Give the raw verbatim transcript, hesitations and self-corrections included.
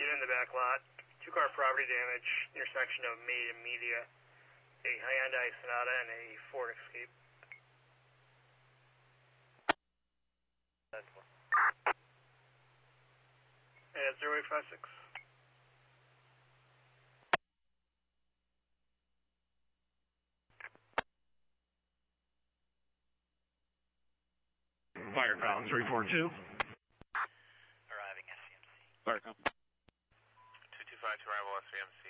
Unit in the back lot. Two-car property damage, intersection of Maid and Media. A Hyundai Sonata and a Ford Escape. That's one. And zero eight five six. Firecom three four two. Arriving S C M C. Firecom. two two five two arrival S C M C.